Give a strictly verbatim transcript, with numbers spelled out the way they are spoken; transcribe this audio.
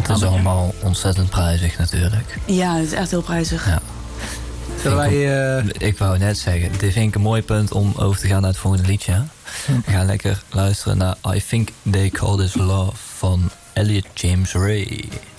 Het is allemaal ontzettend prijzig natuurlijk. Ja, het is echt heel prijzig. Ja. Zullen wij, uh... Ik wou net zeggen, dit vind ik een mooi punt om over te gaan naar het volgende liedje. We gaan lekker luisteren naar I Think They Call This Love van Elliot James Ray.